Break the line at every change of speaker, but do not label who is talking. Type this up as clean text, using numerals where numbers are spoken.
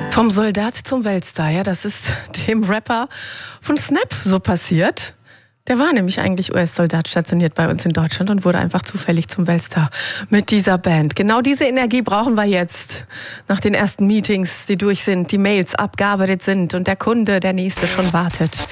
Vom Soldat zum Weltstar, ja, das ist dem Rapper von Snap so passiert. Der war nämlich eigentlich US-Soldat, stationiert bei uns in Deutschland und wurde einfach zufällig zum Weltstar mit dieser Band. Genau diese Energie brauchen wir jetzt. Nach den ersten Meetings, die durch sind, die Mails abgearbeitet sind und der Kunde, der nächste, schon wartet.